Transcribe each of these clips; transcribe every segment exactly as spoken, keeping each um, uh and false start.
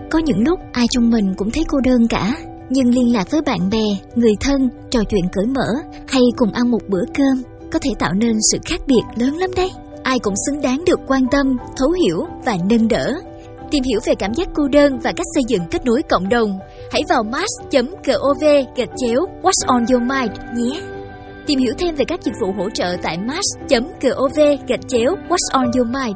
Có những lúc ai trong mình cũng thấy cô đơn cả, nhưng liên lạc với bạn bè, người thân, trò chuyện cởi mở hay cùng ăn một bữa cơm có thể tạo nên sự khác biệt lớn lắm đấy. Ai cũng xứng đáng được quan tâm, thấu hiểu và nâng đỡ. Tìm hiểu về cảm giác cô đơn và cách xây dựng kết nối cộng đồng, hãy vào match chấm gov gạch chéo What's on your mind nhé. Tìm hiểu thêm về các dịch vụ hỗ trợ tại match chấm gov gạch chéo What's on your mind.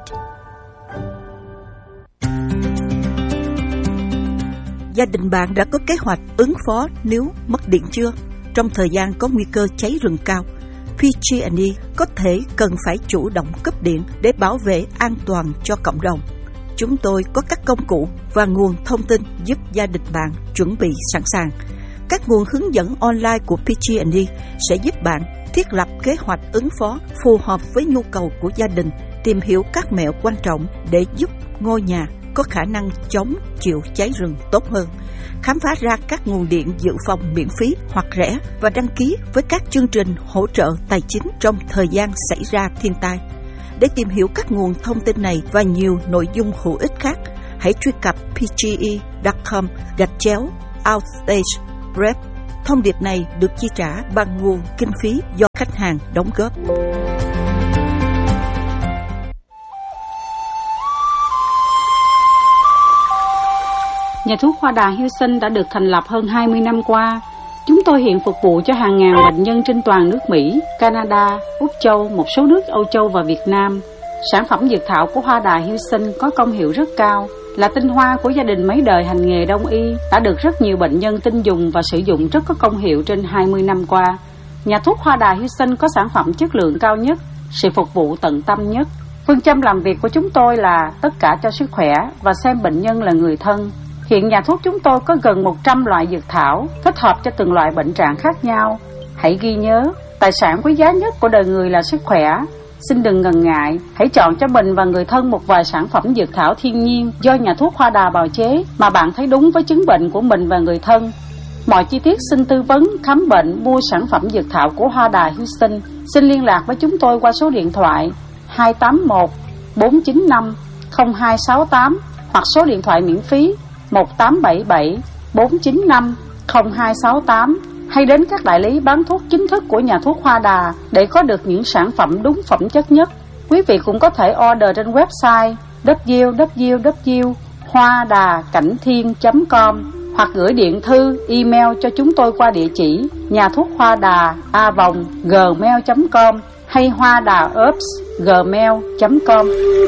Gia đình bạn đã có kế hoạch ứng phó nếu mất điện chưa? Trong thời gian có nguy cơ cháy rừng cao, pê giê and e có thể cần phải chủ động cấp điện để bảo vệ an toàn cho cộng đồng. Chúng tôi có các công cụ và nguồn thông tin giúp gia đình bạn chuẩn bị sẵn sàng. Các nguồn hướng dẫn online của pê giê and e sẽ giúp bạn thiết lập kế hoạch ứng phó phù hợp với nhu cầu của gia đình, tìm hiểu các mẹo quan trọng để giúp ngôi nhà có khả năng chống chịu cháy rừng tốt hơn, khám phá ra các nguồn điện dự phòng miễn phí hoặc rẻ và đăng ký với các chương trình hỗ trợ tài chính trong thời gian xảy ra thiên tai. Để tìm hiểu các nguồn thông tin này và nhiều nội dung hữu ích khác, hãy truy cập pê giê e chấm com gạch chéo outage rep. Thông điệp này được chi trả bằng nguồn kinh phí do khách hàng đóng góp. Nhà thuốc Hoa Đà Houston đã được thành lập hơn hai mươi năm qua. Chúng tôi hiện phục vụ cho hàng ngàn bệnh nhân trên toàn nước Mỹ, Canada, Úc Châu, một số nước Âu Châu và Việt Nam. Sản phẩm dược thảo của Hoa Đà Houston có công hiệu rất cao, là tinh hoa của gia đình mấy đời hành nghề đông y, đã được rất nhiều bệnh nhân tin dùng và sử dụng rất có công hiệu trên hai mươi năm qua. Nhà thuốc Hoa Đà Houston có sản phẩm chất lượng cao nhất, sự phục vụ tận tâm nhất. Phương châm làm việc của chúng tôi là tất cả cho sức khỏe và xem bệnh nhân là người thân. Hiện nhà thuốc chúng tôi có gần một trăm loại dược thảo kết hợp cho từng loại bệnh trạng khác nhau. Hãy ghi nhớ, tài sản quý giá nhất của đời người là sức khỏe. Xin đừng ngần ngại, hãy chọn cho mình và người thân một vài sản phẩm dược thảo thiên nhiên do nhà thuốc Hoa Đà bào chế mà bạn thấy đúng với chứng bệnh của mình và người thân. Mọi chi tiết xin tư vấn, khám bệnh, mua sản phẩm dược thảo của Hoa Đà Houston. Xin liên lạc với chúng tôi qua số điện thoại hai tám một bốn chín năm không hai sáu tám hoặc số điện thoại miễn phí một tám bảy bảy bốn chín năm không hai sáu tám, hay đến các đại lý bán thuốc chính thức của nhà thuốc Hoa Đà để có được những sản phẩm đúng phẩm chất nhất. Quý vị cũng có thể order trên website w w w chấm hoa đà cảnh thiên chấm com hoặc gửi điện thư, email cho chúng tôi qua địa chỉ nhà thuốc hoa đà a vòng gmail chấm com hay hoa đà herbs gmail chấm com.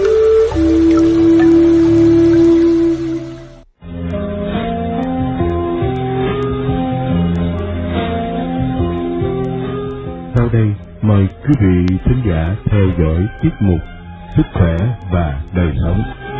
Sau đây, mời quý vị thính giả theo dõi tiết mục Sức khỏe và đời sống.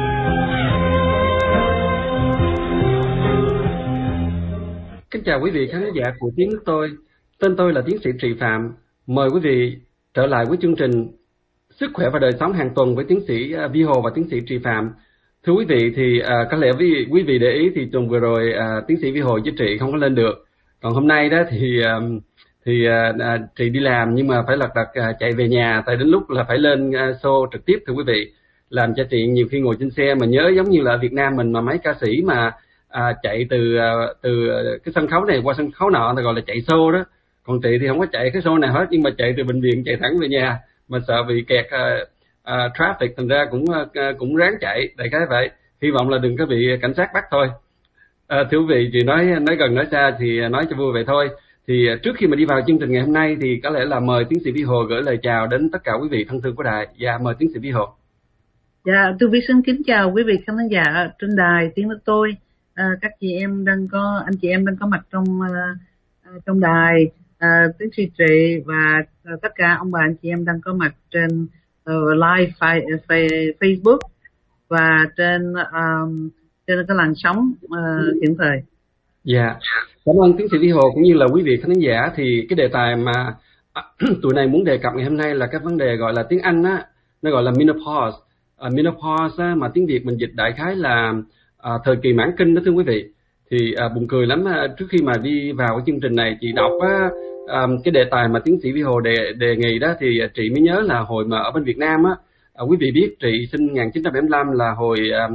Kính chào quý vị khán giả của Tiếng Nước Tôi. Tên tôi là tiến sĩ Trị Phạm. Mời quý vị trở lại với chương trình Sức khỏe và đời sống hàng tuần với tiến sĩ Vi Hồ và tiến sĩ Trị Phạm. Thưa quý vị, thì à, có lẽ quý, quý vị để ý thì tuần vừa rồi à, tiến sĩ Vi Hồ với Trị không có lên được. Còn hôm nay đó thì à, thì à, Trị đi làm nhưng mà phải lật đật à, chạy về nhà, tại đến lúc là phải lên à, show trực tiếp. Thưa quý vị, làm cho Trị nhiều khi ngồi trên xe mà nhớ giống như là ở Việt Nam mình mà mấy ca sĩ mà à, chạy từ à, từ cái sân khấu này qua sân khấu nọ ta gọi là chạy show đó. Còn Trị thì không có chạy cái show nào hết, nhưng mà chạy từ bệnh viện chạy thẳng về nhà mà sợ bị kẹt à, à, traffic, thành ra cũng à, cũng ráng chạy đại khái vậy. Hy vọng là đừng có bị cảnh sát bắt thôi. À, thưa quý vị, chị nói nói gần nói xa thì nói cho vui vậy thôi. Thì trước khi mà đi vào chương trình ngày hôm nay thì có lẽ là mời tiến sĩ Vi Hồ gửi lời chào đến tất cả quý vị thân thương của đài. Dạ, mời tiến sĩ Vi Hồ. Dạ, tôi Vi xin kính chào quý vị khán giả trên đài Tiếng Nước Tôi. À, các chị em đang có anh chị em đang có mặt trong uh, trong đài, uh, tiến sĩ Trị và uh, tất cả ông bà anh chị em đang có mặt trên uh, live fi- fi- Facebook và trên um, trên cái làn sóng uh, hiện thời. Dạ, cảm ơn tiến sĩ Vi Hồ cũng như là quý vị khán giả. Thì cái đề tài mà à, tụi này muốn đề cập ngày hôm nay là cái vấn đề gọi là tiếng Anh á, nó gọi là menopause. Uh, menopause á, mà tiếng Việt mình dịch đại khái là uh, thời kỳ mãn kinh đó thưa quý vị. Thì uh, buồn cười lắm, uh, trước khi mà đi vào cái chương trình này chị đọc á, um, cái đề tài mà tiến sĩ Vi Hồ đề, đề nghị đó thì uh, chị mới nhớ là hồi mà ở bên Việt Nam á, uh, quý vị biết chị sinh một nghìn chín trăm bảy mươi lăm là hồi um,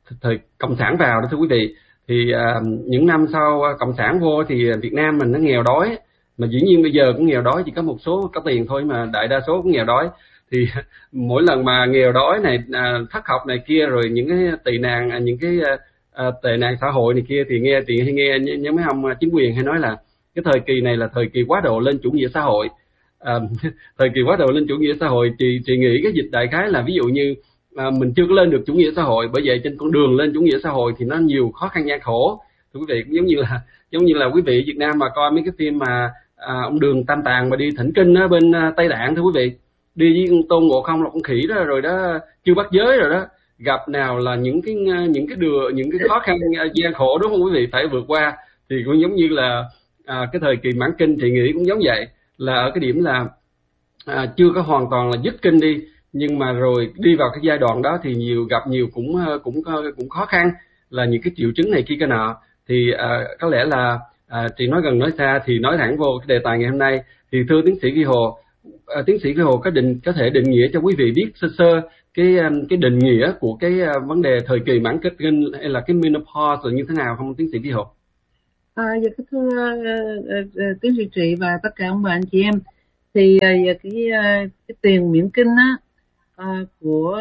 thời cộng sản vào đó thưa quý vị. Thì uh, những năm sau uh, cộng sản vô thì Việt Nam mình nó nghèo đói, mà dĩ nhiên bây giờ cũng nghèo đói, chỉ có một số có tiền thôi mà đại đa số cũng nghèo đói. Thì mỗi lần mà nghèo đói này, uh, thất học này kia, rồi những cái tị nạn, những cái uh, tệ nạn xã hội này kia, thì nghe thì hay nghe những mấy ông chính quyền hay nói là cái thời kỳ này là thời kỳ quá độ lên chủ nghĩa xã hội. Uh, thời kỳ quá độ lên chủ nghĩa xã hội, chị chị nghĩ cái dịch đại khái là ví dụ như À, mình chưa có lên được chủ nghĩa xã hội, bởi vậy trên con đường lên chủ nghĩa xã hội thì nó nhiều khó khăn gian khổ. Thưa quý vị, cũng giống như là giống như là quý vị Việt Nam mà coi mấy cái phim mà à, ông Đường Tam Tàng mà đi thỉnh kinh ở bên à, Tây Tạng, thưa quý vị, đi với Tôn Ngộ Không là con khỉ đó, rồi đó chưa bắt giới rồi đó, gặp nào là những cái những cái đường những cái khó khăn gian khổ, đúng không quý vị, phải vượt qua. Thì cũng giống như là à, cái thời kỳ mãn kinh thì nghĩ cũng giống vậy, là ở cái điểm là à, chưa có hoàn toàn là dứt kinh đi, nhưng mà rồi đi vào cái giai đoạn đó thì nhiều gặp nhiều cũng cũng cũng khó khăn, là những cái triệu chứng này kia cái nọ. Thì à, có lẽ là à, chị nói gần nói xa thì nói thẳng vô cái đề tài ngày hôm nay. Thì thưa tiến sĩ Ghi Hồ, à, tiến sĩ Ghi Hồ có định có thể định nghĩa cho quý vị biết sơ sơ cái cái định nghĩa của cái vấn đề thời kỳ mãn kinh hay là cái menopause rồi như thế nào không, tiến sĩ Ghi Hồ? À, dạ thưa uh, uh, tiến sĩ Trị và tất cả ông bà anh chị em, thì uh, cái uh, cái tiền miễn kinh á, À, của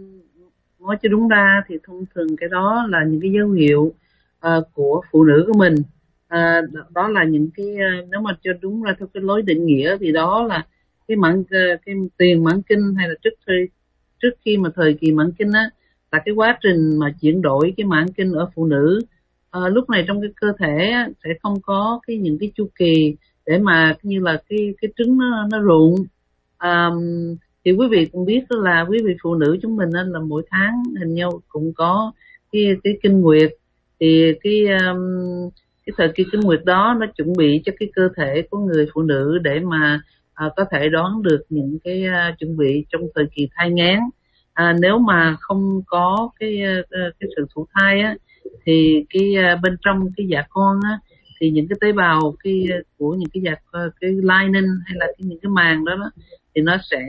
nói cho đúng ra thì thông thường cái đó là những cái dấu hiệu à, của phụ nữ của mình. À, đó là những cái, nếu mà cho đúng ra theo cái lối định nghĩa thì đó là cái mãn cái tiền mãn kinh, hay là trước thời, trước khi mà thời kỳ mãn kinh á, là cái quá trình mà chuyển đổi cái mãn kinh ở phụ nữ. À, lúc này trong cái cơ thể á, sẽ không có cái những cái chu kỳ để mà như là cái cái trứng nó nó rụng. À, thì quý vị cũng biết là quý vị phụ nữ chúng mình là mỗi tháng hình như cũng có cái cái kinh nguyệt. Thì cái um, cái thời kỳ kinh nguyệt đó nó chuẩn bị cho cái cơ thể của người phụ nữ để mà uh, có thể đón được những cái uh, chuẩn bị trong thời kỳ thai nghén. À, nếu mà không có cái uh, cái sự thụ thai á, thì cái uh, bên trong cái dạ con á, thì những cái tế bào cái của những cái dạ cái lining hay là cái, những cái màng đó, đó thì nó sẽ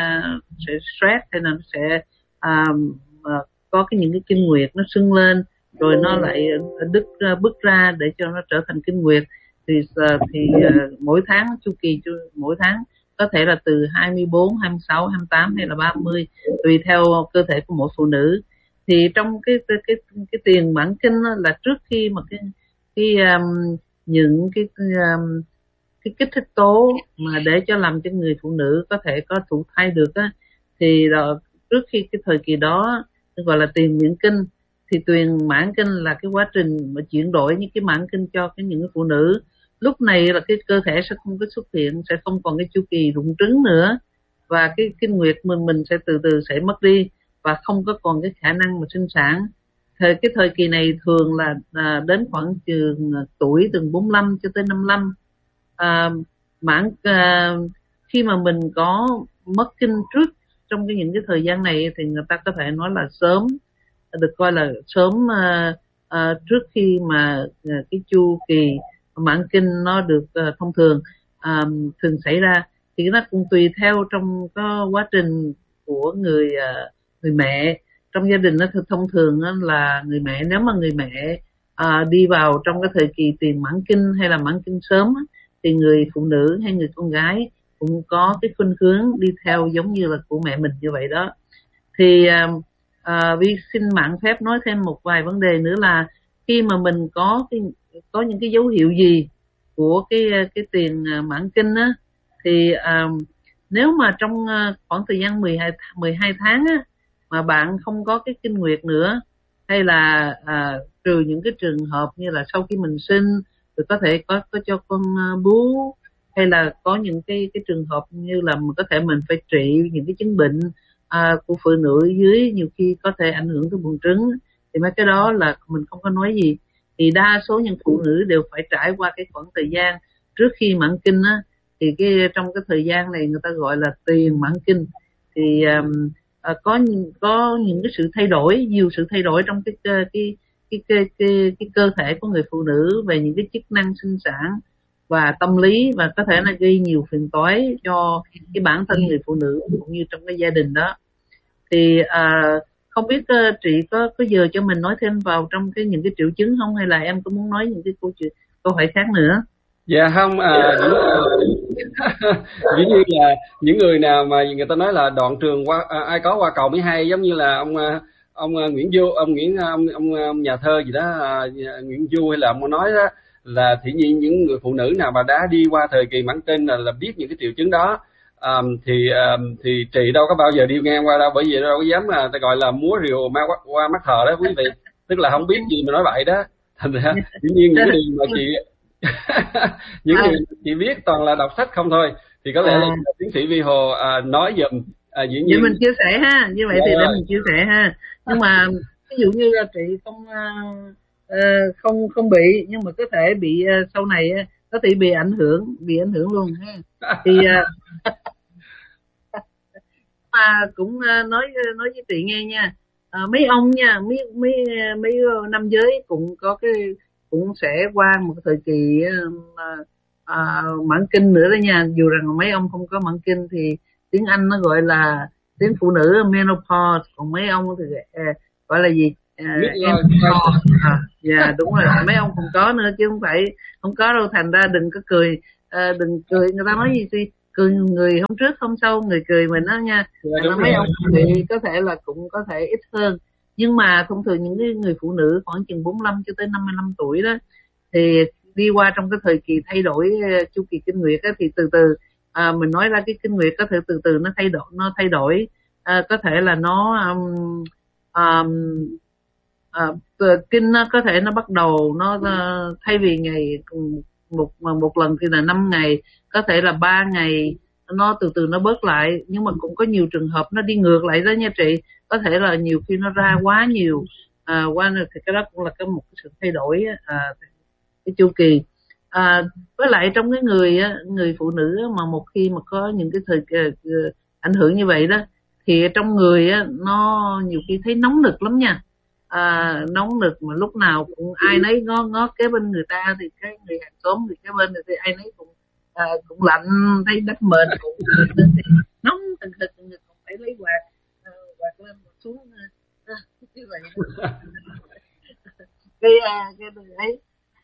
sẽ stress, hay là nó sẽ um, uh, có cái những cái kinh nguyệt nó sưng lên, rồi nó lại đứt uh, bứt ra để cho nó trở thành kinh nguyệt. Thì uh, thì uh, mỗi tháng chu kỳ mỗi tháng có thể là từ hai mươi bốn, hai mươi sáu, hai mươi tám hay là ba mươi, tùy theo cơ thể của mỗi phụ nữ. Thì trong cái cái cái, cái tiền mãn kinh là trước khi mà cái cái um, những cái um, cái kích thích tố mà để cho làm cho người phụ nữ có thể có thụ thai được á, thì đó, trước khi cái thời kỳ đó gọi là tiền miễn kinh. Thì tiền mãn kinh là cái quá trình mà chuyển đổi những cái mãn kinh cho cái những cái phụ nữ. Lúc này là cái cơ thể sẽ không có xuất hiện, sẽ không còn cái chu kỳ rụng trứng nữa, và cái kinh nguyệt mình mình sẽ từ từ sẽ mất đi và không có còn cái khả năng mà sinh sản. Thời cái thời kỳ này thường là à, đến khoảng chừng tuổi từ bốn mươi lăm cho tới năm mươi lăm. À, mãn à, khi mà mình có mất kinh trước trong cái những cái thời gian này thì người ta có thể nói là sớm, được coi là sớm à, à, trước khi mà à, cái chu kỳ mãn kinh nó được à, thông thường à, thường xảy ra. Thì nó cũng tùy theo trong cái quá trình của người à, người mẹ trong gia đình. Nó thông thường là người mẹ, nếu mà người mẹ à, đi vào trong cái thời kỳ tiền mãn kinh hay là mãn kinh sớm á, thì người phụ nữ hay người con gái cũng có cái khuynh hướng đi theo giống như là của mẹ mình như vậy đó. Thì à, à, Vi xin mạng phép nói thêm một vài vấn đề nữa là khi mà mình có cái, có những cái dấu hiệu gì của cái cái tiền mãn kinh á, thì à, nếu mà trong khoảng thời gian mười hai tháng á, mà bạn không có cái kinh nguyệt nữa, hay là à, trừ những cái trường hợp như là sau khi mình sinh rồi có thể có có cho con bú, hay là có những cái cái trường hợp như là mình có thể mình phải trị những cái chứng bệnh à, của phụ nữ dưới, nhiều khi có thể ảnh hưởng tới buồng trứng, thì mấy cái đó là mình không có nói gì. Thì đa số những phụ nữ đều phải trải qua cái khoảng thời gian trước khi mãn kinh á, thì cái trong cái thời gian này người ta gọi là tiền mãn kinh. Thì um, à, có có những cái sự thay đổi, nhiều sự thay đổi trong cái cái cái cái cái, cái, cái cơ thể của người phụ nữ về những cái chức năng sinh sản và tâm lý, và có thể là gây nhiều phiền toái cho cái bản thân người phụ nữ cũng như trong cái gia đình đó. Thì à, không biết uh, chị có có giờ cho mình nói thêm vào trong cái những cái triệu chứng không, hay là em có muốn nói những cái câu chuyện câu hỏi khác nữa? Dạ không, à, dĩ nhiên là những người nào mà người ta nói là đoạn trường qua à, ai có qua cầu mới hay, giống như là ông ông Nguyễn Du, ông Nguyễn ông, ông, ông nhà thơ gì đó, à, Nguyễn Du hay là ông nói đó, là thì nhiên những người phụ nữ nào mà đã đi qua thời kỳ mãn kinh là, là biết những cái triệu chứng đó. Um, thì um, thì chị đâu có bao giờ đi ngang qua đâu, bởi vì đâu có dám mà ta gọi là múa rìu ma qua, qua mắt thợ đó quý vị, tức là không biết gì mà nói vậy đó. Thành ra dĩ nhiên những cái điều mà chị những điều chị biết toàn là đọc sách không thôi, thì có lẽ là tiến sĩ Vi Hồ à, nói giùm. À, dĩ nhiên vậy mình chia sẻ ha, như vậy thì để mình chia sẻ ha. Nhưng mà ví dụ như là chị không uh, không không bị, nhưng mà có thể bị uh, sau này uh, có thể bị ảnh hưởng bị ảnh hưởng luôn ha. Thì uh, mà cũng uh, nói nói với chị nghe nha, uh, mấy ông nha, mấy mấy mấy nam giới cũng có cái cũng sẽ qua một thời kỳ uh, uh, mãn kinh nữa đó nha. Dù rằng mấy ông không có mãn kinh thì tiếng Anh nó gọi là tiếng phụ nữ menopause, còn mấy ông thì uh, gọi là gì? Uh, à, dạ đúng rồi, mấy ông không có nữa chứ không phải không có đâu. Thành ra đừng có cười, uh, đừng cười người ta nói gì thì cười người hôm trước hôm sau người cười mình đó nha. Dạ, mấy ông thì có thể là cũng có thể ít hơn, nhưng mà thông thường những cái người phụ nữ khoảng chừng bốn mươi lăm cho tới năm mươi lăm tuổi đó thì đi qua trong cái thời kỳ thay đổi uh, chu kỳ kinh nguyệt á, thì từ từ à, mình nói ra cái kinh nguyệt có thể từ từ nó thay đổi nó thay đổi à, có thể là nó um, um, À, kinh nó có thể nó bắt đầu nó uh, thay vì ngày một một lần thì là năm ngày, có thể là ba ngày, nó từ từ nó bớt lại. Nhưng mà cũng có nhiều trường hợp nó đi ngược lại đó nha chị, có thể là nhiều khi nó ra quá nhiều à, qua thì cái đó cũng là cái một cái sự thay đổi à, cái chu kỳ. À, với lại trong cái người người phụ nữ mà một khi mà có những cái thời uh, ảnh hưởng như vậy đó, thì trong người nó nhiều khi thấy nóng nực lắm nha. À, nóng nực mà lúc nào cũng ai nấy ngó ngó kế bên người ta, thì cái người hàng xóm thì kế bên thì ai nấy cũng à, cũng lạnh, thấy đắp mền cũng nóng từng thực cũng phải lấy quạt à, quạt lên xuống à, như vậy cái à, cái ấy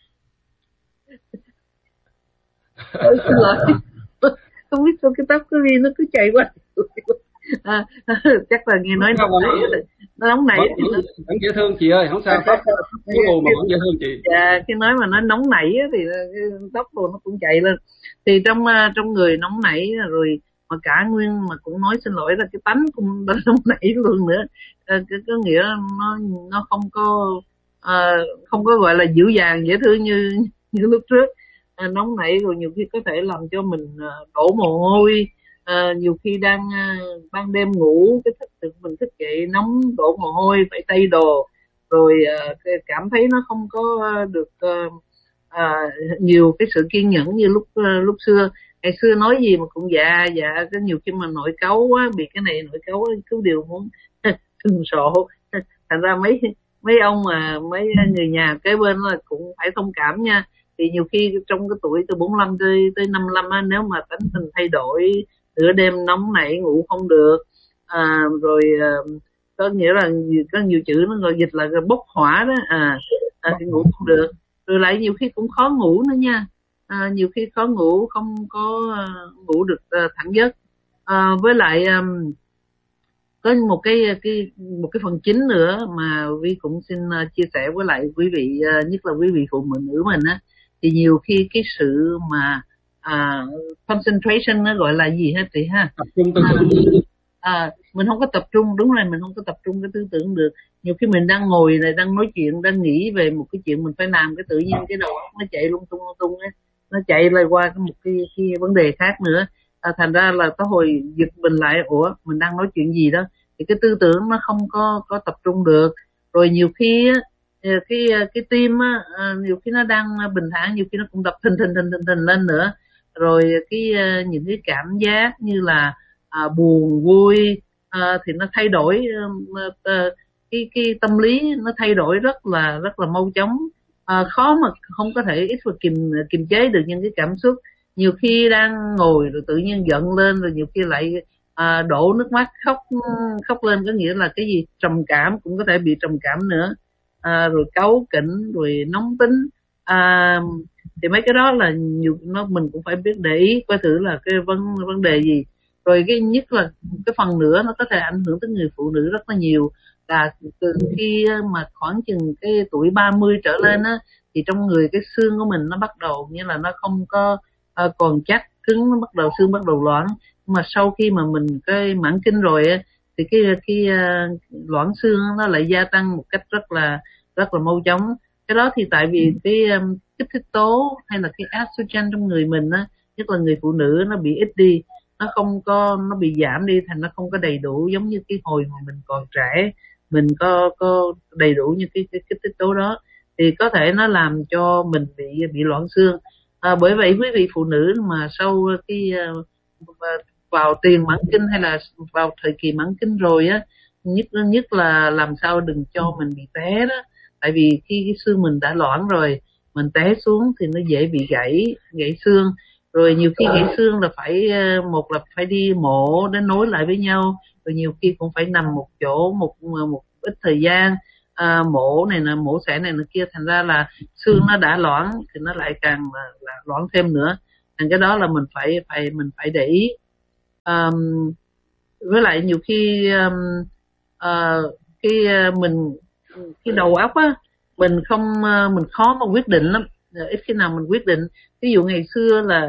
ôi xin lỗi không biết sao cái tóc cái gì nó cứ chạy qua à, chắc là nghe nói nóng nảy nó nóng nảy vẫn dễ thương chị ơi, không sao, tóc cuối cùng mà vẫn dễ thương chị. Dạ, khi nói mà nó nóng nảy thì tóc đồ nó cũng chạy lên. Thì trong trong người nóng nảy rồi mà cả nguyên mà cũng nói xin lỗi là cái tánh cũng nóng nảy luôn nữa. À, cái có nghĩa nó nó không có à, không có gọi là dịu dàng dễ thương như như lúc trước. À, nóng nảy rồi nhiều khi có thể làm cho mình đổ mồ hôi. À, nhiều khi đang uh, ban đêm ngủ cái thức mình thức dậy nóng đổ mồ hôi phải thay đồ, rồi uh, cảm thấy nó không có được uh, uh, nhiều cái sự kiên nhẫn như lúc uh, lúc xưa. Ngày xưa nói gì mà cũng dạ dạ, cái nhiều khi mà nổi cáu quá, bị cái này nổi cáu cứ đều muốn thừng sộ. Thành ra mấy mấy ông mà mấy người nhà kế bên là cũng phải thông cảm nha. Thì nhiều khi trong cái tuổi từ bốn mươi lăm tới tới năm mươi lăm á, nếu mà tánh tình thay đổi, nửa đêm nóng nảy ngủ không được, à, rồi à, có nghĩa là có nhiều chữ nó gọi dịch là bốc hỏa đó, à, à thì ngủ không được, rồi lại nhiều khi cũng khó ngủ nữa nha. À, nhiều khi khó ngủ, không có uh, ngủ được uh, thẳng giấc. À, với lại um, có một cái cái một cái phần chính nữa mà Vi cũng xin uh, chia sẻ với lại quý vị, uh, nhất là quý vị phụ nữ mình á, thì nhiều khi cái sự mà à, concentration nó gọi là gì hết chị ha, tập trung tư tưởng. À, à, mình không có tập trung, đúng rồi, mình không có tập trung cái tư tưởng được. Nhiều khi mình đang ngồi này, đang nói chuyện, đang nghĩ về một cái chuyện mình phải làm, cái tự nhiên cái đầu nó chạy lung tung lung tung ấy, nó chạy lại qua một cái, cái vấn đề khác nữa. À, thành ra là có hồi giật mình lại, ủa mình đang nói chuyện gì đó, thì cái tư tưởng nó không có có tập trung được. Rồi nhiều khi á, cái cái tim á, nhiều khi nó đang bình thản, nhiều khi nó cũng đập thình thình thình thình thình lên nữa. Rồi cái những cái cảm giác như là à, buồn vui à, thì nó thay đổi, à, cái cái tâm lý nó thay đổi rất là rất là mau chóng, à, khó mà không có thể ít mà kiềm kiềm chế được những cái cảm xúc. Nhiều khi đang ngồi rồi tự nhiên giận lên, rồi nhiều khi lại À, đổ nước mắt khóc khóc lên có nghĩa là cái gì? Trầm cảm, cũng có thể bị trầm cảm nữa. À, rồi cáu kỉnh, rồi nóng tính. À, thì mấy cái đó là nhiều, nó mình cũng phải biết để ý coi thử là cái vấn vấn đề gì. Rồi cái nhất là cái phần nữa nó có thể ảnh hưởng tới người phụ nữ rất là nhiều, là từ khi mà khoảng chừng cái tuổi ba mươi trở lên á, thì trong người cái xương của mình nó bắt đầu như là nó không có uh, còn chắc cứng, nó bắt đầu xương bắt đầu loãng. Nhưng mà sau khi mà mình cái mãn kinh rồi á, thì cái cái uh, loãng xương nó lại gia tăng một cách rất là rất là mau chóng. Cái đó thì tại vì cái um, kích thích tố hay là cái estrogen trong người mình á, nhất là người phụ nữ nó bị ít đi, nó không có, nó bị giảm đi, thành nó không có đầy đủ giống như cái hồi mà mình còn trẻ mình có có đầy đủ như cái, cái kích thích tố đó, thì có thể nó làm cho mình bị bị loãng xương. À, bởi vậy quý vị phụ nữ mà sau cái uh, vào tiền mãn kinh hay là vào thời kỳ mãn kinh rồi á, nhất nhất là làm sao đừng cho mình bị té đó, tại vì khi cái xương mình đã loãng rồi, mình té xuống thì nó dễ bị gãy gãy xương. Rồi nhiều khi gãy xương là phải, một là phải đi mổ để nối lại với nhau, rồi nhiều khi cũng phải nằm một chỗ một một ít thời gian, à, mổ này là mổ xẻ này nọ kia, thành ra là xương nó đã loãng thì nó lại càng là, là loãng thêm nữa. Thành cái đó là mình phải phải mình phải để ý. Um, với lại nhiều khi um, uh, cái uh, mình cái đầu óc á, mình không uh, mình khó mà quyết định lắm, ít khi nào mình quyết định. Ví dụ ngày xưa là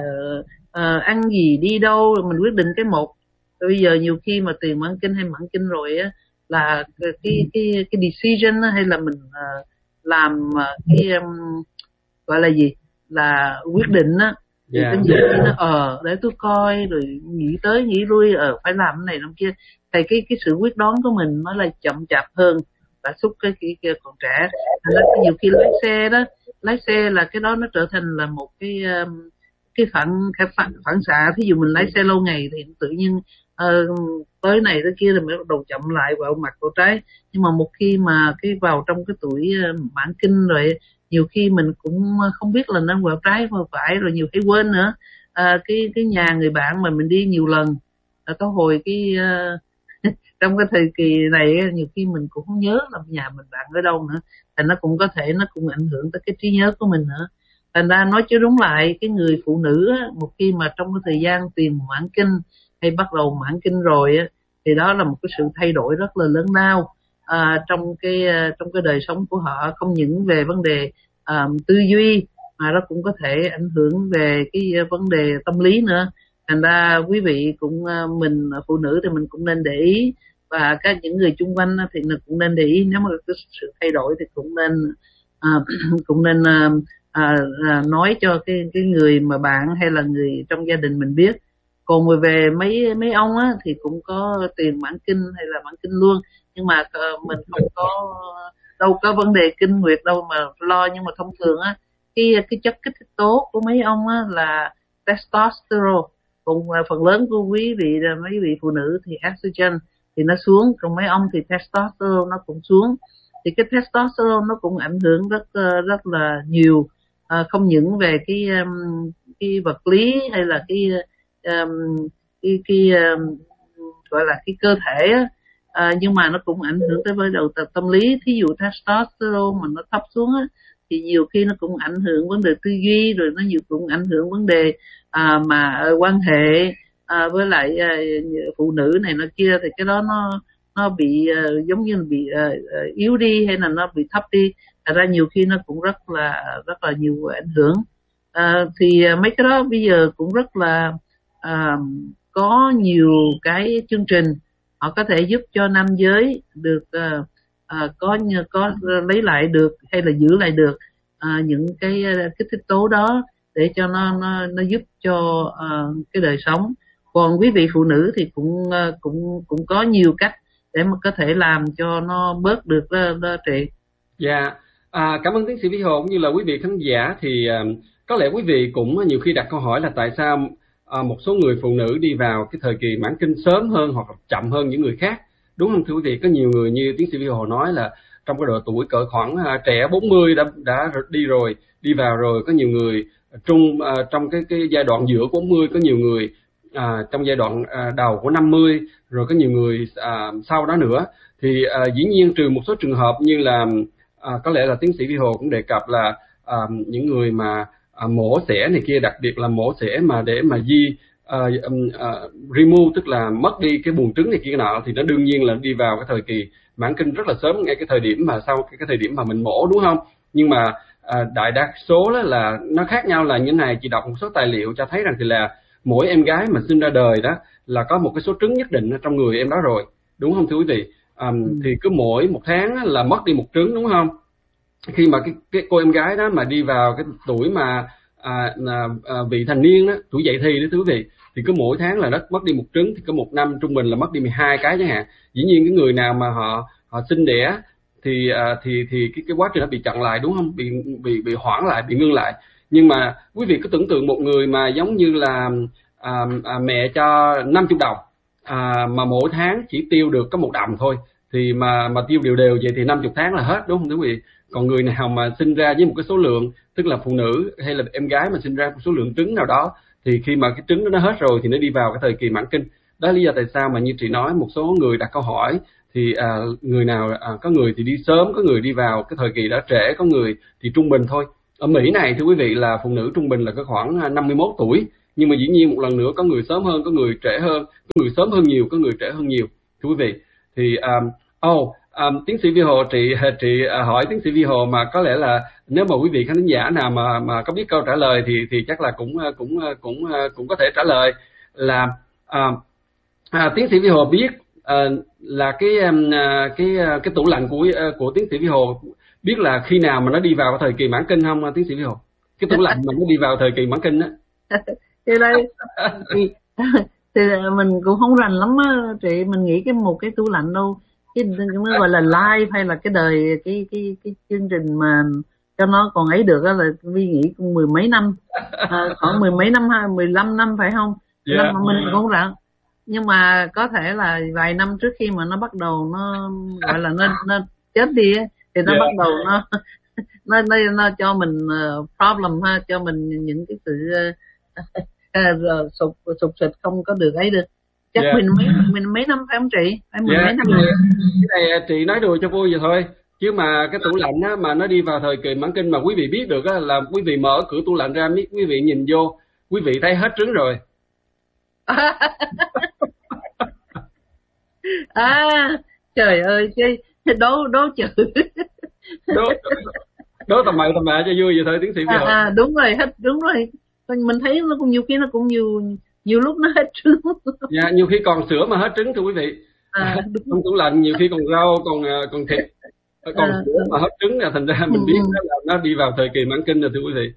uh, ăn gì đi đâu mình quyết định cái một, rồi bây giờ nhiều khi mà tiền mãn kinh hay mãn kinh rồi á, là cái cái cái decision á, hay là mình uh, làm uh, cái um, gọi là gì là quyết định á, thì yeah. Cái gì nó ờ để tôi coi rồi nghĩ tới nghĩ lui ờ phải làm cái này làm kia, thì cái cái sự quyết đoán của mình nó là chậm chạp hơn đã xúc cái kia kia còn trẻ. Thành ra nhiều khi lái xe đó, lái xe là cái đó nó trở thành là một cái um, cái phản cái phản, phản xạ. Thí dụ mình lái xe lâu ngày thì tự nhiên uh, tới này tới kia rồi mới bắt đầu chậm lại, vào mặt vào trái. Nhưng mà một khi mà cái vào trong cái tuổi uh, mãn kinh rồi, nhiều khi mình cũng không biết là nên vào trái vào phải, rồi nhiều khi quên nữa. À, cái cái nhà người bạn mà mình đi nhiều lần, à, có hồi cái uh, trong cái thời kỳ này nhiều khi mình cũng không nhớ là nhà mình bạn ở đâu nữa, thành nó cũng có thể nó cũng ảnh hưởng tới cái trí nhớ của mình nữa. Thành ra nói chứ đúng lại, cái người phụ nữ á, một khi mà trong cái thời gian tiền mãn kinh hay bắt đầu mãn kinh rồi á, thì đó là một cái sự thay đổi rất là lớn lao à, trong cái trong cái đời sống của họ, không những về vấn đề à, tư duy mà nó cũng có thể ảnh hưởng về cái vấn đề tâm lý nữa. Thành ra quý vị cũng, mình phụ nữ thì mình cũng nên để ý, và các những người chung quanh thì mình cũng nên để ý. Nếu mà có sự thay đổi thì cũng nên à, cũng nên à, à, nói cho cái cái người mà bạn hay là người trong gia đình mình biết. Còn về mấy mấy ông á thì cũng có tiền mãn kinh hay là mãn kinh luôn, nhưng mà mình không có đâu có vấn đề kinh nguyệt đâu mà lo. Nhưng mà thông thường á, cái cái chất kích thích tố của mấy ông á là testosterone, còn phần lớn của quý vị là mấy vị phụ nữ thì estrogen thì nó xuống, còn mấy ông thì testosterone nó cũng xuống. Thì cái testosterone nó cũng ảnh hưởng rất rất là nhiều, à, không những về cái cái vật lý hay là cái um, cái cái um, gọi là cái cơ thể á, à, nhưng mà nó cũng ảnh hưởng tới với đầu tập tâm lý. Thí dụ testosterone mà nó thấp xuống á, thì nhiều khi nó cũng ảnh hưởng vấn đề tư duy, rồi nó nhiều cũng ảnh hưởng vấn đề à, mà quan hệ à, với lại à, phụ nữ này nó kia, thì cái đó nó nó bị uh, giống như là bị uh, yếu đi hay là nó bị thấp đi. Thật ra nhiều khi nó cũng rất là rất là nhiều ảnh hưởng. Uh, thì uh, mấy cái đó bây giờ cũng rất là uh, có nhiều cái chương trình họ có thể giúp cho nam giới được uh, uh, có có lấy lại được hay là giữ lại được uh, những cái uh, kích thích tố đó, để cho nó nó nó giúp cho uh, cái đời sống. Còn quý vị phụ nữ thì cũng uh, cũng cũng có nhiều cách để mà có thể làm cho nó bớt được đó, đó chị. Dạ, à, cảm ơn tiến sĩ Vĩ Hồ cũng như là quý vị khán giả. Thì uh, có lẽ quý vị cũng nhiều khi đặt câu hỏi là tại sao uh, một số người phụ nữ đi vào cái thời kỳ mãn kinh sớm hơn hoặc là chậm hơn những người khác, đúng không thưa quý vị? Có nhiều người như tiến sĩ Vĩ Hồ nói là trong cái độ tuổi cỡ khoảng uh, trẻ bốn mươi đã đã đi rồi, đi vào rồi. Có nhiều người trung uh, trong cái cái giai đoạn giữa bốn mươi, có nhiều người à, trong giai đoạn à, đầu của năm mươi, rồi có nhiều người à, sau đó nữa. Thì à, dĩ nhiên trừ một số trường hợp như là à, có lẽ là tiến sĩ Vi Hồ cũng đề cập là à, những người mà à, mổ xẻ này kia, đặc biệt là mổ xẻ mà để mà di uh, um, uh, remove, tức là mất đi cái buồng trứng này kia nọ, thì nó đương nhiên là đi vào cái thời kỳ mãn kinh rất là sớm, ngay cái thời điểm mà sau cái, cái thời điểm mà mình mổ, đúng không? Nhưng mà uh, đại đa số đó là nó khác nhau là như thế này. Chị đọc một số tài liệu cho thấy rằng thì là mỗi em gái mà sinh ra đời đó là có một cái số trứng nhất định ở trong người em đó rồi, đúng không thưa quý vị? Um, ừ. Thì cứ mỗi một tháng là mất đi một trứng, đúng không? Khi mà cái, cái cô em gái đó mà đi vào cái tuổi mà à, à, vị thành niên đó, tuổi dậy thì đó thưa quý vị, thì cứ mỗi tháng là nó mất đi một trứng, thì có một năm trung bình là mất đi mười hai cái chẳng hạn. Dĩ nhiên cái người nào mà họ họ sinh đẻ thì à, thì thì cái cái quá trình nó bị chặn lại, đúng không? Bị bị bị hoãn lại, bị ngưng lại. Nhưng mà quý vị cứ tưởng tượng một người mà giống như là à, à, mẹ cho năm mươi đồng à, mà mỗi tháng chỉ tiêu được có một đồng thôi, thì mà mà tiêu đều đều vậy thì năm mươi tháng là hết, đúng không thưa quý vị? Còn người nào mà sinh ra với một cái số lượng, tức là phụ nữ hay là em gái mà sinh ra một số lượng trứng nào đó, thì khi mà cái trứng đó nó hết rồi thì nó đi vào cái thời kỳ mãn kinh. Đó là lý do tại sao mà như chị nói, một số người đặt câu hỏi thì à, người nào à, có người thì đi sớm, có người đi vào cái thời kỳ đó trễ, có người thì trung bình thôi. Ở Mỹ này thưa quý vị là phụ nữ trung bình là có khoảng năm mươi mốt tuổi, nhưng mà dĩ nhiên một lần nữa có người sớm hơn, có người trễ hơn, có người sớm hơn nhiều, có người trễ hơn nhiều thưa quý vị. Thì um, oh, um, tiến sĩ Vi Hồ, chị chị uh, hỏi tiến sĩ Vi Hồ mà có lẽ là nếu mà quý vị khán giả nào mà mà có biết câu trả lời thì thì chắc là cũng cũng cũng cũng có thể trả lời là uh, à, tiến sĩ Vi Hồ biết uh, là cái um, cái cái tủ lạnh của uh, của tiến sĩ Vi Hồ biết là khi nào mà nó đi vào thời kỳ mãn kinh không tiến sĩ Vi Hồ? Cái tủ lạnh mà nó đi vào thời kỳ mãn kinh á. Thì đây thì, thì mình cũng không rành lắm á chị, mình nghĩ cái một cái tủ lạnh đâu cái mới gọi là live hay là cái đời cái cái cái chương trình mà cho nó còn ấy được á, là Vi nghĩ cũng mười mấy năm, à, khoảng mười mấy năm hay mười lăm năm phải không? Yeah, năm mà mình yeah. cũng rạng, nhưng mà có thể là vài năm trước khi mà nó bắt đầu nó gọi là nó nó chết đi á, thì nó yeah. bắt đầu nó nó nó nó cho mình uh, problem ha, cho mình những cái sự uh, uh, sụp sụp sịch không có được ấy được. Chắc yeah. mình mấy mình mấy năm phải không chị? Phải mười yeah. mấy năm. Yeah. Cái này chị nói đùa cho vui vậy thôi. Chứ mà cái tủ lạnh á, mà nó đi vào thời kỳ mãn kinh mà quý vị biết được á, là quý vị mở cửa tủ lạnh ra, biết quý vị nhìn vô, quý vị thấy hết trứng rồi. À, trời ơi, chứ đố đố chữ. Đố đố tầm mày tầm mẹ cho vui vậy thôi tiến sĩ Vi Hồ. À, à đúng rồi, hết đúng rồi. Mình thấy nó cũng nhiều khi nó cũng nhiều nhiều lúc nó hết trứng. Dạ, nhiều khi còn sữa mà hết trứng thưa quý vị. À, trong tủ lạnh nhiều khi còn rau, còn còn thịt, còn à, sữa mà hết trứng là thành ra mình ừ. biết là nó đi vào thời kỳ mãn kinh rồi thưa quý vị.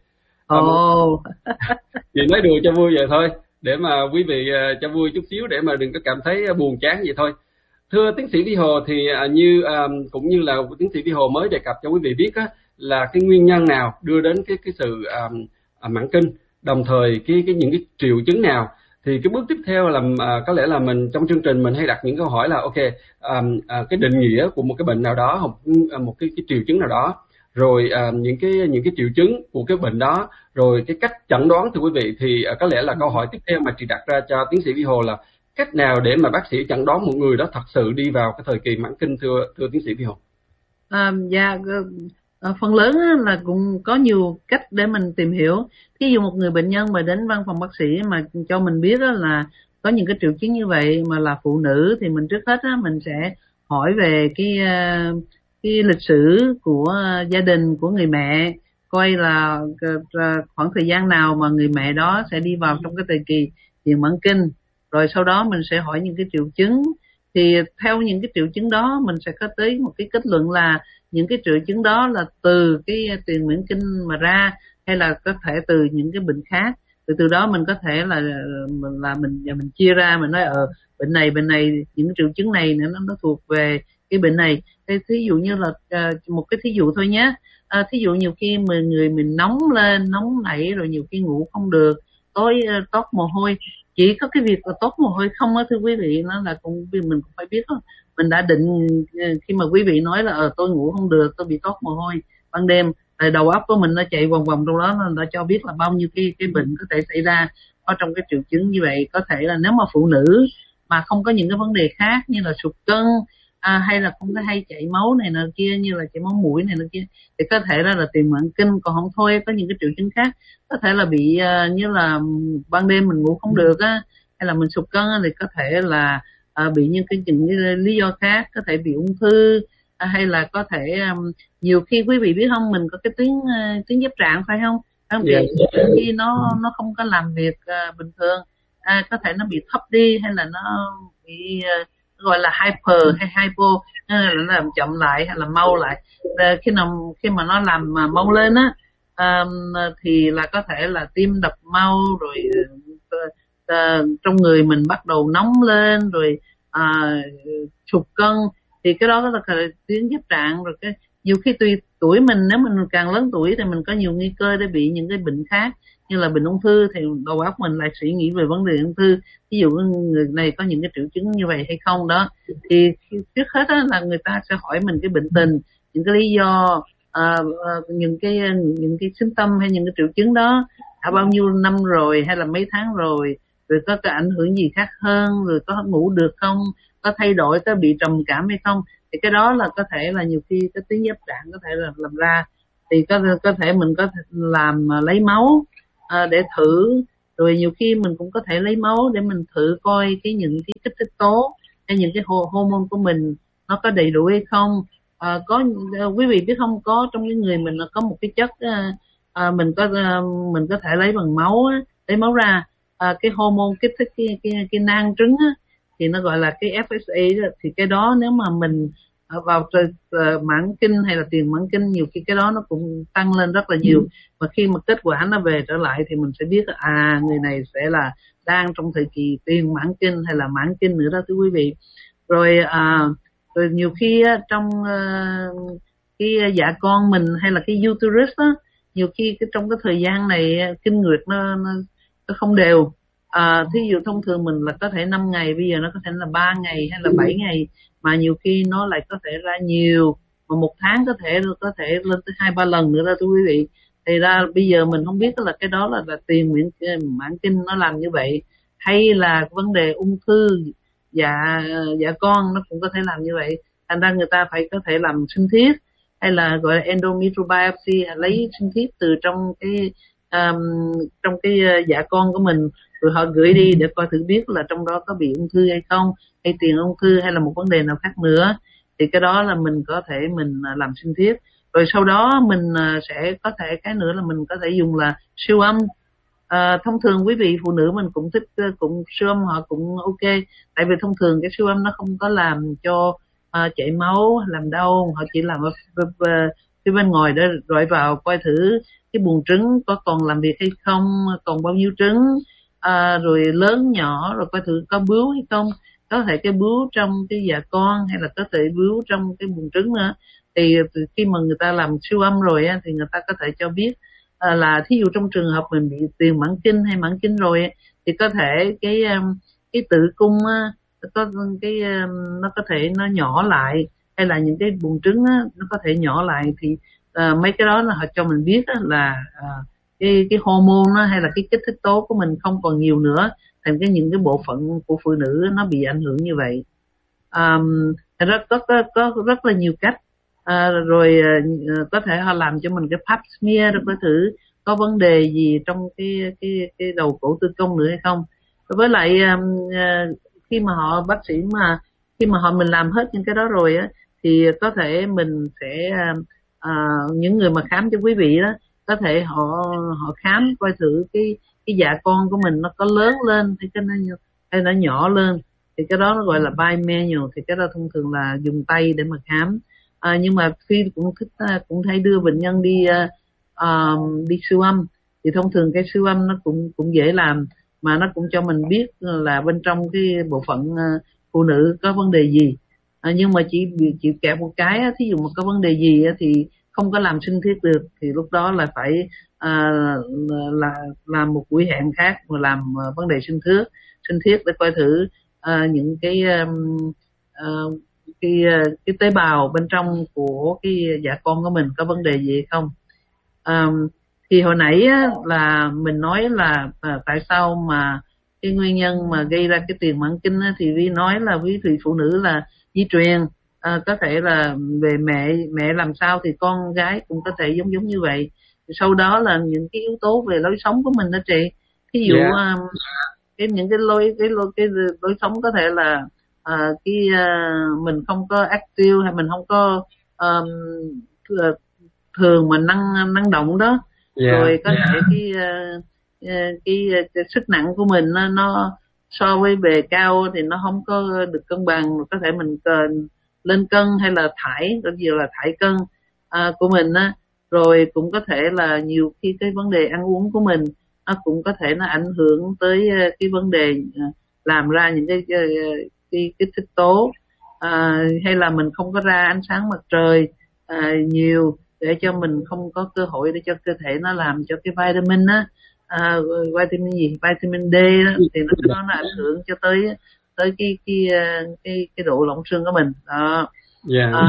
Ồ. Oh. Chị nói đùa cho vui vậy thôi, để mà quý vị uh, cho vui chút xíu, để mà đừng có cảm thấy buồn chán vậy thôi. Thưa tiến sĩ Vi Hồ, thì uh, như uh, cũng như là tiến sĩ Vi Hồ mới đề cập cho quý vị biết á, là cái nguyên nhân nào đưa đến cái cái sự um, uh, mãn kinh, đồng thời cái cái những cái triệu chứng nào. Thì cái bước tiếp theo là à, có lẽ là mình trong chương trình mình hay đặt những câu hỏi là ok, à, à, cái định nghĩa của một cái bệnh nào đó, một, một cái, cái triệu chứng nào đó, rồi à, những cái những cái triệu chứng của cái bệnh đó, rồi cái cách chẩn đoán thưa quý vị. Thì à, có lẽ là câu hỏi tiếp theo mà chị đặt ra cho tiến sĩ Vi Hồ là cách nào để mà bác sĩ chẩn đoán một người đó thật sự đi vào cái thời kỳ mãn kinh, thưa thưa tiến sĩ Vi Hồ? À, dạ, phần lớn là cũng có nhiều cách để mình tìm hiểu. Ví dụ một người bệnh nhân mà đến văn phòng bác sĩ mà cho mình biết là có những cái triệu chứng như vậy mà là phụ nữ, thì mình trước hết mình sẽ hỏi về cái cái lịch sử của gia đình của người mẹ, coi là khoảng thời gian nào mà người mẹ đó sẽ đi vào trong cái thời kỳ tiền mãn kinh. Rồi sau đó mình sẽ hỏi những cái triệu chứng, thì theo những cái triệu chứng đó mình sẽ có tới một cái kết luận là những cái triệu chứng đó là từ cái tiền mãn kinh mà ra, hay là có thể từ những cái bệnh khác. Từ từ đó mình có thể là là mình mình chia ra, mình nói ờ bệnh này bệnh này những triệu chứng này nó nó thuộc về cái bệnh này. Thế thí dụ như là uh, một cái thí dụ thôi nhé. Uh, thí dụ nhiều khi mà người mình nóng lên, nóng nảy, rồi nhiều khi ngủ không được, tối uh, toát mồ hôi. Chỉ có cái việc là toát mồ hôi không á thưa quý vị, nó là cũng vì mình cũng phải biết đó. Mình đã định khi mà quý vị nói là ờ tôi ngủ không được, tôi bị toát mồ hôi ban đêm, đầu óc của mình nó chạy vòng vòng trong đó, nó đã cho biết là bao nhiêu cái cái bệnh có thể xảy ra. có trong cái triệu chứng như vậy. Có thể là nếu mà phụ nữ mà không có những cái vấn đề khác như là sụt cân à, hay là không có hay chảy máu này nọ kia, như là chảy máu mũi này nọ kia, thì có thể là, là tiền mãn kinh. Còn không thôi có những cái triệu chứng khác, có thể là bị uh, như là ban đêm mình ngủ không được á, hay là mình sụt cân á, thì có thể là uh, bị những cái những cái lý do khác, có thể bị ung thư, uh, hay là có thể um, nhiều khi quý vị biết không, mình có cái tuyến uh, tuyến giáp trạng phải không? Không bị yeah. khi nó nó không có làm việc uh, bình thường, à, có thể nó bị thấp đi, hay là nó bị uh, gọi là hyper hay hypo, là nó làm chậm lại hay là mau lại. À, khi nào khi mà nó làm mà mau lên á, à, thì là có thể là tim đập mau, rồi à, trong người mình bắt đầu nóng lên, rồi à, sụt cân, thì cái đó là tuyến giáp trạng. Rồi cái nhiều khi tùy tuổi mình, nếu mình càng lớn tuổi thì mình có nhiều nguy cơ để bị những cái bệnh khác như là bệnh ung thư, thì đầu óc mình lại suy nghĩ về vấn đề ung thư. Ví dụ người này có những cái triệu chứng như vậy hay không đó, thì trước hết đó là người ta sẽ hỏi mình cái bệnh tình, những cái lý do, à, những cái những cái symptom hay những cái triệu chứng đó đã bao nhiêu năm rồi, hay là mấy tháng rồi, rồi có cái ảnh hưởng gì khác hơn, rồi có ngủ được không, có thay đổi, có bị trầm cảm hay không. Thì cái đó là có thể là nhiều khi cái tuyến giáp trạng có thể là làm ra, thì có có thể mình có thể làm lấy máu à, để thử. Rồi nhiều khi mình cũng có thể lấy máu để mình thử coi cái những cái kích thích tố hay những cái hormone của mình nó có đầy đủ hay không. À, có quý vị biết không, có trong cái người mình có một cái chất à, mình có à, mình có thể lấy bằng máu á, lấy máu ra à, cái hormone kích thích cái cái, cái nang trứng á, thì nó gọi là cái ép ét a đó. Thì cái đó nếu mà mình vào uh, mãn kinh hay là tiền mãn kinh, nhiều khi cái đó nó cũng tăng lên rất là nhiều. Và khi mà kết quả nó về trở lại thì mình sẽ biết à người này sẽ là đang trong thời kỳ tiền mãn kinh hay là mãn kinh nữa đó thưa quý vị. Rồi à, rồi nhiều khi á, trong uh, cái dạ con mình hay là cái uterus á, nhiều khi cái trong cái thời gian này kinh nguyệt nó, nó, nó không đều. À, thí dụ thông thường mình là có thể năm ngày, bây giờ nó có thể là ba ngày hay là bảy ngày, mà nhiều khi nó lại có thể ra nhiều, mà một tháng có thể có thể lên tới hai ba lần nữa đó thưa quý vị. Thì ra bây giờ mình không biết là cái đó là, là tiền miễn mãn kinh nó làm như vậy, hay là vấn đề ung thư dạ dạ con nó cũng có thể làm như vậy. Thành ra người ta phải có thể làm sinh thiết, hay là gọi là endometrial biopsy, lấy sinh thiết từ trong cái um, trong cái dạ con của mình, rồi họ gửi đi để coi thử biết là trong đó có bị ung thư hay không, hay tiền ung thư, hay là một vấn đề nào khác nữa. Thì cái đó là mình có thể mình làm sinh thiết. Rồi sau đó mình sẽ có thể, cái nữa là mình có thể dùng là siêu âm. À, thông thường quý vị phụ nữ mình cũng thích cũng siêu âm, họ cũng ok, tại vì thông thường cái siêu âm nó không có làm cho uh, chảy máu, làm đau, họ chỉ làm ở phía bên ngoài để rọi vào coi thử cái buồng trứng có còn làm việc hay không, còn bao nhiêu trứng, à, rồi lớn nhỏ, rồi coi thử có bướu hay không, có thể cái bướu trong cái dạ con hay là có thể bướu trong cái buồng trứng nữa. Thì khi mà người ta làm siêu âm rồi á, thì người ta có thể cho biết à, là thí dụ trong trường hợp mình bị tiền mãn kinh hay mãn kinh rồi á, thì có thể cái cái tử cung á, có cái nó có thể nó nhỏ lại, hay là những cái buồng trứng á, nó có thể nhỏ lại. Thì à, mấy cái đó là họ cho mình biết á, là à, cái cái hormone á, hay là cái kích thích tố của mình không còn nhiều nữa, thành cái những cái bộ phận của phụ nữ nó bị ảnh hưởng như vậy. À, rất có, có có rất là nhiều cách. À, rồi à, có thể họ làm cho mình cái pap smear để có thử có vấn đề gì trong cái cái cái đầu cổ tử cung nữa hay không. Với lại à, khi mà họ bác sĩ mà khi mà họ mình làm hết những cái đó rồi á, thì có thể mình sẽ à, những người mà khám cho quý vị đó, có thể họ họ khám coi thử cái cái dạ con của mình nó có lớn lên hay cái nó hay nó nhỏ lên, thì cái đó nó gọi là bimanual. Thì cái đó thông thường là dùng tay để mà khám. À, nhưng mà khi cũng thích cũng thấy đưa bệnh nhân đi uh, đi siêu âm, thì thông thường cái siêu âm nó cũng cũng dễ làm, mà nó cũng cho mình biết là bên trong cái bộ phận uh, phụ nữ có vấn đề gì. À, nhưng mà chỉ chỉ kẹt một cái, thí dụ mà có vấn đề gì thì không có làm sinh thiết được, thì lúc đó là phải à, là làm một buổi hẹn khác mà làm uh, vấn đề sinh thiết sinh thiết để coi thử uh, những cái um, uh, cái cái tế bào bên trong của cái dạ con của mình có vấn đề gì hay không. Um, thì hồi nãy á, là mình nói là à, tại sao mà cái nguyên nhân mà gây ra cái tiền mãn kinh á, thì Vi nói là quý vị phụ nữ là di truyền, à, có thể là về mẹ mẹ làm sao thì con gái cũng có thể giống giống như vậy. Sau đó là những cái yếu tố về lối sống của mình đó chị, ví dụ yeah. um, cái những cái lối cái lối cái lối sống có thể là uh, cái uh, mình không có active hay mình không có um, thường mà năng năng động đó, yeah. rồi có yeah. thể cái, uh, cái cái cái sức nặng của mình nó, nó so với bề cao thì nó không có được cân bằng, có thể mình cần lên cân hay là thải, có gì là thải cân uh, của mình á. Rồi cũng có thể là nhiều khi cái vấn đề ăn uống của mình nó cũng có thể nó ảnh hưởng tới cái vấn đề làm ra những cái cái cái kích thích tố, à, hay là mình không có ra ánh sáng mặt trời à, nhiều để cho mình không có cơ hội để cho cơ thể nó làm cho cái vitamin á, à, vitamin gì vitamin D đó, thì nó nó ảnh hưởng cho tới tới cái cái cái cái độ lỏng xương của mình đó. Yeah. À,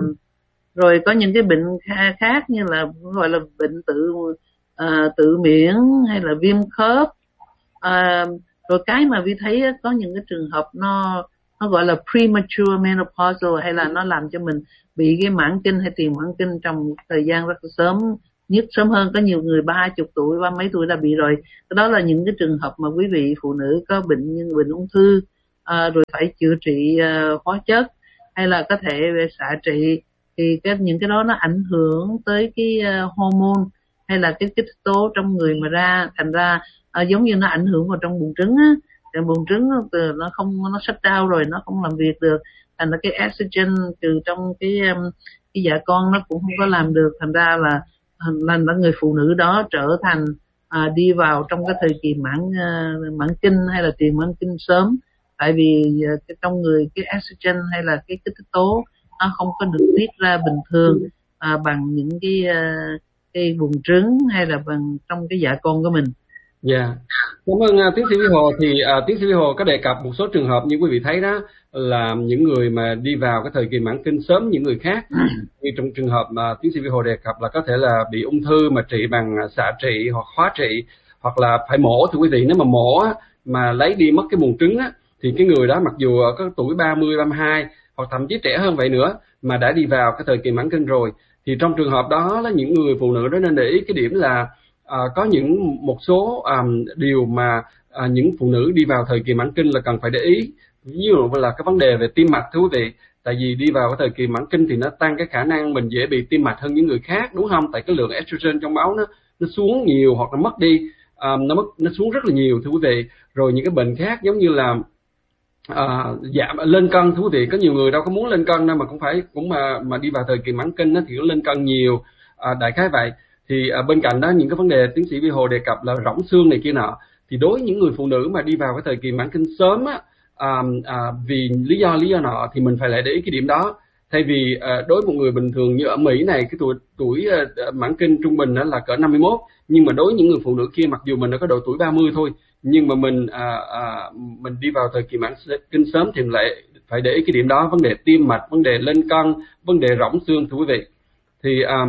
rồi có những cái bệnh khác như là gọi là bệnh tự uh, tự miễn hay là viêm khớp, uh, rồi cái mà Vi thấy có những cái trường hợp nó nó gọi là premature menopausal, hay là nó làm cho mình bị cái mãn kinh hay tiền mãn kinh trong thời gian rất là sớm, nhất sớm hơn, có nhiều người ba chục tuổi ba mấy tuổi đã bị rồi. Đó là những cái trường hợp mà quý vị phụ nữ có bệnh như bệnh ung thư, uh, rồi phải chữa trị uh, hóa chất hay là có thể xạ trị, thì cái những cái đó nó ảnh hưởng tới cái uh, hormone hay là cái kích thích tố trong người mà ra, thành ra uh, giống như nó ảnh hưởng vào trong buồng trứng á, trong buồng trứng từ nó không nó shut down rồi nó không làm việc được, thành ra cái estrogen từ trong cái um, cái dạ con nó cũng không có làm được, thành ra là là, là người phụ nữ đó trở thành uh, đi vào trong cái thời kỳ mãn uh, mãn kinh hay là tiền mãn kinh sớm, tại vì uh, cái trong người cái estrogen hay là cái kích thích tố nó không có được tiết ra bình thường à, bằng những cái uh, cái buồng trứng hay là bằng trong cái dạ con của mình. Dạ, yeah. Cảm ơn uh, tiến sĩ Vi Hồ. Thì uh, tiến sĩ Vi Hồ có đề cập một số trường hợp như quý vị thấy đó, là những người mà đi vào cái thời kỳ mãn kinh sớm những người khác. Như trong trường hợp mà tiến sĩ Vi Hồ đề cập là có thể là bị ung thư mà trị bằng xạ trị hoặc hóa trị, hoặc là phải mổ. Thì quý vị, nếu mà mổ mà lấy đi mất cái buồng trứng á, thì cái người đó mặc dù có tuổi ba mươi, ba mươi hai hoặc thậm chí trẻ hơn vậy nữa mà đã đi vào cái thời kỳ mãn kinh rồi, thì trong trường hợp đó là những người phụ nữ đó nên để ý cái điểm là à, có những một số à, điều mà à, những phụ nữ đi vào thời kỳ mãn kinh là cần phải để ý. Ví dụ là cái vấn đề về tim mạch, thưa quý vị, tại vì đi vào cái thời kỳ mãn kinh thì nó tăng cái khả năng mình dễ bị tim mạch hơn những người khác, đúng không? Tại cái lượng estrogen trong máu nó nó xuống nhiều hoặc nó mất đi, à, nó mất nó xuống rất là nhiều, thưa quý vị. Rồi những cái bệnh khác giống như là À, giảm lên cân, thú vị, có nhiều người đâu có muốn lên cân đâu mà cũng phải cũng mà mà đi vào thời kỳ mãn kinh đó, thì nó lên cân nhiều, à, đại khái vậy. Thì à, bên cạnh đó những cái vấn đề tiến sĩ Vi Hồ đề cập là rỗng xương này kia nọ, thì đối với những người phụ nữ mà đi vào cái thời kỳ mãn kinh sớm á, à, à, vì lý do lý do nọ thì mình phải lại để ý cái điểm đó. Thay vì à, đối với một người bình thường như ở Mỹ này, cái tuổi tuổi à, mãn kinh trung bình đó là cỡ năm mươi mốt, nhưng mà đối với những người phụ nữ kia mặc dù mình đã có độ tuổi ba mươi thôi, nhưng mà mình à, à, mình đi vào thời kỳ mãn kinh sớm thì lại phải để ý cái điểm đó, vấn đề tim mạch, vấn đề lên cân, vấn đề rỗng xương, thưa quý vị. Thì à,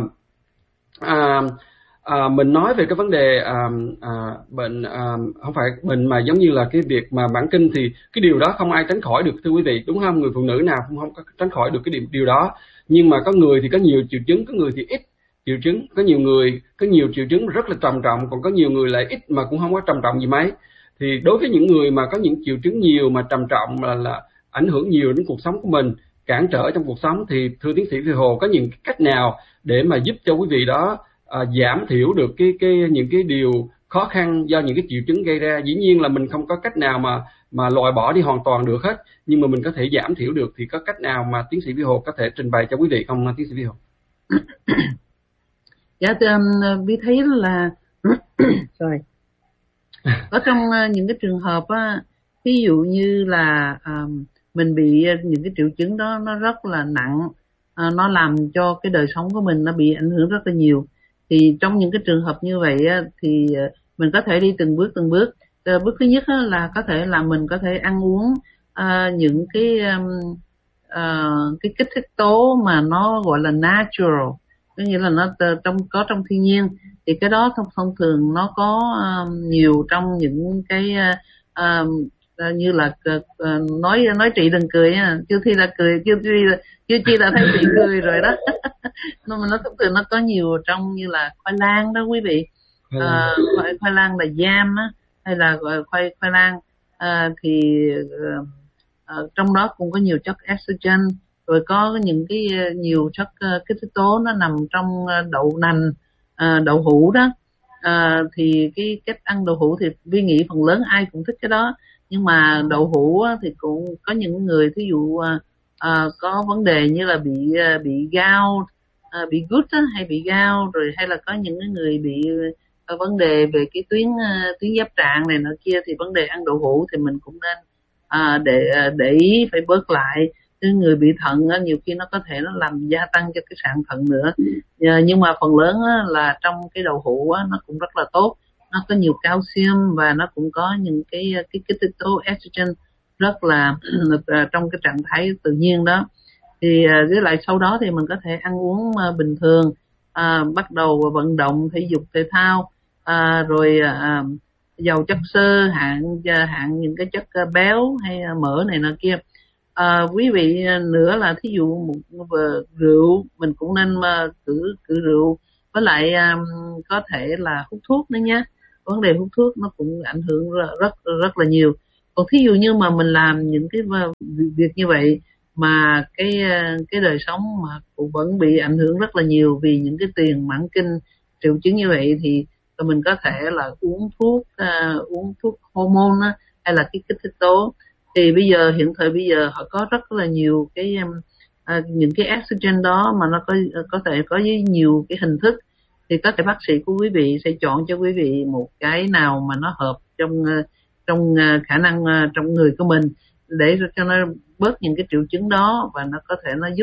à, à, mình nói về cái vấn đề à, à, bệnh à, không phải bệnh mà giống như là cái việc mà mãn kinh, thì cái điều đó không ai tránh khỏi được, thưa quý vị, đúng không? Người phụ nữ nào cũng không có tránh khỏi được cái điểm điều đó, nhưng mà có người thì có nhiều triệu chứng, có người thì ít triệu chứng, có nhiều người có nhiều triệu chứng rất là trầm trọng, còn có nhiều người lại ít mà cũng không có trầm trọng gì mấy. Thì đối với những người mà có những triệu chứng nhiều mà trầm trọng là, là ảnh hưởng nhiều đến cuộc sống của mình, cản trở trong cuộc sống, thì thưa tiến sĩ Vi Hồ có những cách nào để mà giúp cho quý vị đó à, giảm thiểu được cái cái những cái điều khó khăn do những cái triệu chứng gây ra? Dĩ nhiên là mình không có cách nào mà mà loại bỏ đi hoàn toàn được hết, nhưng mà mình có thể giảm thiểu được, thì có cách nào mà tiến sĩ Vi Hồ có thể trình bày cho quý vị không, tiến sĩ Vi Hồ? Dạ, um, Vi thấy là rồi ở trong uh, những cái trường hợp á, ví dụ như là um, mình bị uh, những cái triệu chứng đó nó rất là nặng, uh, nó làm cho cái đời sống của mình nó bị ảnh hưởng rất là nhiều, thì trong những cái trường hợp như vậy á, thì uh, mình có thể đi từng bước từng bước. Uh, bước thứ nhất á, là có thể là mình có thể ăn uống uh, những cái um, uh, cái kích thích tố mà nó gọi là natural. có nghĩa là nó trong có trong thiên nhiên, thì cái đó thông, thông thường nó có uh, nhiều trong những cái uh, uh, như là uh, nói nói chị đừng cười nha, chưa thi là cười, chưa chi là chưa chi là thấy chị cười rồi đó. Nó mà nó thông thường nó có nhiều trong như là khoai lang đó quý vị, uh, khoai, khoai lang là yam á, hay là khoai khoai lang uh, thì uh, uh, trong đó cũng có nhiều chất estrogen, rồi có những cái nhiều chất uh, kích thích tố nó nằm trong uh, đậu nành, uh, đậu hũ đó. Uh, thì cái cách ăn đậu hũ thì Vi nghĩ phần lớn ai cũng thích cái đó, nhưng mà đậu hũ á, thì cũng có những người thí dụ uh, uh, có vấn đề như là bị uh, bị gout, uh, bị gút á, hay bị gout, rồi hay là có những người bị uh, vấn đề về cái tuyến uh, tuyến giáp trạng này nọ kia, thì vấn đề ăn đậu hũ thì mình cũng nên uh, để uh, để ý phải bớt lại. Cái người bị thận á, nhiều khi nó có thể nó làm gia tăng cho cái sạn thận nữa. À, nhưng mà phần lớn á, là trong cái đậu hũ á, nó cũng rất là tốt, nó có nhiều calcium và nó cũng có những cái cái kích thích tố estrogen rất là trong cái trạng thái tự nhiên đó. Thì với lại sau đó thì mình có thể ăn uống bình thường, à, bắt đầu vận động thể dục thể thao, à, rồi à, giàu chất xơ, hạn hạn những cái chất béo hay mỡ này nọ kia. À, quý vị nữa là thí dụ một rượu mình cũng nên uh, cử cử rượu, với lại um, có thể là hút thuốc nữa nhé. Vấn đề hút thuốc nó cũng ảnh hưởng rất rất, rất là nhiều. Còn thí dụ như mà mình làm những cái việc như vậy mà cái cái đời sống mà cũng vẫn bị ảnh hưởng rất là nhiều vì những cái tiền mãn kinh triệu chứng như vậy, thì mình có thể là uống thuốc uh, uống thuốc hormone á, hay là cái kích thích tố. Thì bây giờ hiện thời bây giờ họ có rất là nhiều cái uh, những cái estrogen đó mà nó có có thể có với nhiều cái hình thức, thì các cái bác sĩ của quý vị sẽ chọn cho quý vị một cái nào mà nó hợp trong uh, trong uh, khả năng uh, trong người của mình, để cho nó bớt những cái triệu chứng đó, và nó có thể nó giúp